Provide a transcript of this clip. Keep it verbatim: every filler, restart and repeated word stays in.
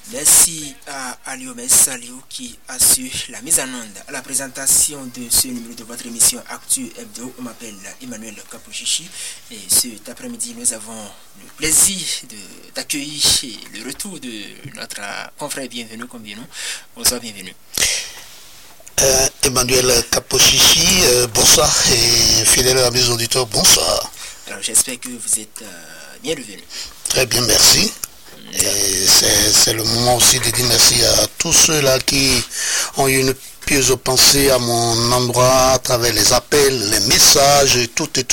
Merci à Aliomès Saliou qui assure la mise en onde. À la présentation de ce numéro de votre émission Actu Hebdo, on m'appelle Emmanuel Kapouchichi et cet après-midi nous avons le plaisir d'accueillir le retour de notre confrère bienvenu comme nous. Bonsoir, bienvenue. Euh, Emmanuel Kapouchichi, euh, bonsoir et fidèles à mes auditeurs, bonsoir. Alors j'espère que vous êtes euh, bien revenu. Très bien, merci. Et c'est le moment aussi de dire merci à tous ceux-là qui ont eu une pieuse pensée à mon endroit à travers les appels, les messages, et tout et tout.